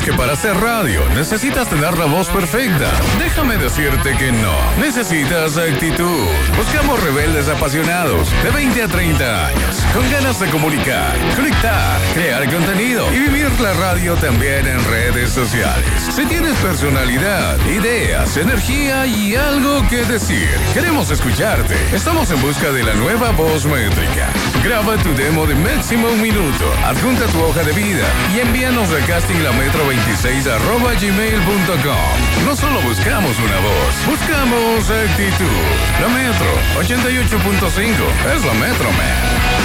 que para hacer radio necesitas tener la voz perfecta. Déjame decirte que no. Necesitas actitud. Buscamos rebeldes apasionados de 20 a 30 años, con ganas de comunicar, conectar, crear contenido y vivir la radio también en redes sociales. Si tienes personalidad, ideas, energía y algo que decir, queremos escucharte. Estamos en busca de la nueva voz métrica. Graba tu demo de máximo 1 minuto, adjunta tu hoja de vida y envíanos a castinglametro26@gmail.com. No solo buscamos una voz, buscamos actitud. La Metro 88.5 es la Metro, man.